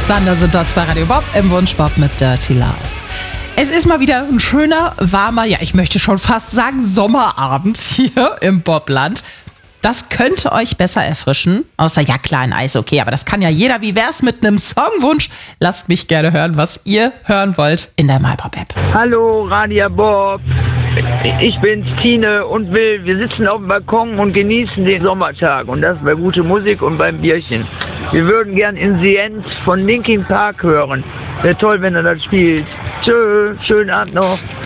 Thunder sind das bei Radio Bob im Wunschbob mit Dirty Love. Es ist mal wieder ein schöner, warmer, ja, ich möchte schon fast sagen Sommerabend hier im Bobland. Das könnte euch besser erfrischen, außer ja klar ein Eis, okay, aber das kann ja jeder. Wie wär's mit einem Songwunsch? Lasst mich gerne hören, was ihr hören wollt in der MyPop-App. Hallo Radio Bob, ich bin's Tine und Will. Wir sitzen auf dem Balkon und genießen den Sommertag und das bei guter Musik und beim Bierchen. Wir würden gern In the End von Linkin Park hören. Wäre toll, wenn er das spielt. Tschö, schönen Abend noch.